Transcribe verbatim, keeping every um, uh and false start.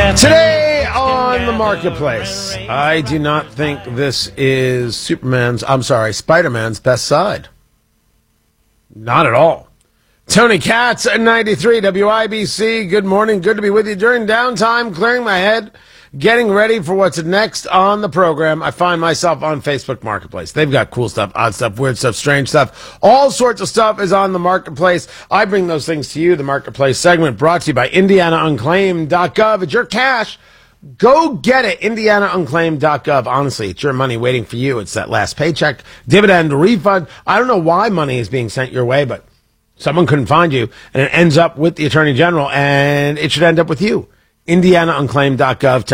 Today on the marketplace, I do not think this is Superman's, I'm sorry, Spider-Man's best side. Not at all. Tony Katz at ninety-three W I B C. Good morning. Good to be with you during downtime, clearing my head, getting ready for what's next on the program. I find myself on Facebook Marketplace. They've got cool stuff, odd stuff, weird stuff, strange stuff. All sorts of stuff is on the Marketplace. I bring those things to you. The Marketplace segment brought to you by Indiana Unclaimed dot gov. It's your cash. Go get it. Indiana Unclaimed dot gov. Honestly, it's your money waiting for you. It's that last paycheck, dividend, refund. I don't know why money is being sent your way, but someone couldn't find you, and it ends up with the Attorney General, and it should end up with you. Indiana Unclaimed dot gov.